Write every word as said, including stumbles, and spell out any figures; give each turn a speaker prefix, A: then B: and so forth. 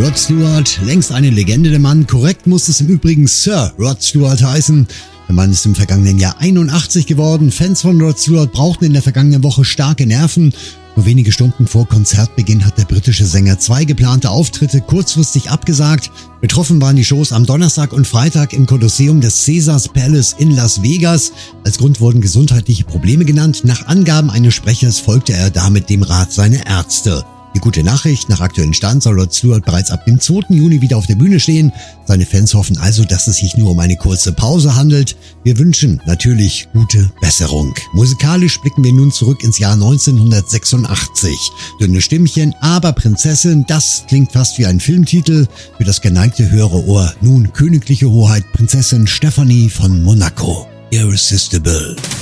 A: Rod Stewart, längst eine Legende der Mann. Korrekt muss es im Übrigen Sir Rod Stewart heißen. Der Mann ist im vergangenen Jahr einundachtzig geworden. Fans von Rod Stewart brauchten in der vergangenen Woche starke Nerven. Nur wenige Stunden vor Konzertbeginn hat der britische Sänger zwei geplante Auftritte kurzfristig abgesagt. Betroffen waren die Shows am Donnerstag und Freitag im Kolosseum des Caesars Palace in Las Vegas. Als Grund wurden gesundheitliche Probleme genannt. Nach Angaben eines Sprechers folgte er damit dem Rat seiner Ärzte. Die gute Nachricht, nach aktuellem Stand soll Rod Stewart bereits ab dem zweiten Juni wieder auf der Bühne stehen. Seine Fans hoffen also, dass es sich nur um eine kurze Pause handelt. Wir wünschen natürlich gute Besserung. Musikalisch blicken wir nun zurück ins Jahr neunzehnhundertsechsundachtzig. Dünne Stimmchen, aber Prinzessin, das klingt fast wie ein Filmtitel. Für das geneigte Hörerohr nun königliche Hoheit Prinzessin Stephanie von Monaco. Irresistible.